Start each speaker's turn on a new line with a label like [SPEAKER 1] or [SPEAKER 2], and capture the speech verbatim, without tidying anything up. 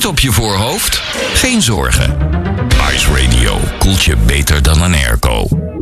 [SPEAKER 1] Hitte op je voorhoofd? Geen zorgen. Ice Radio koelt je beter dan een airco.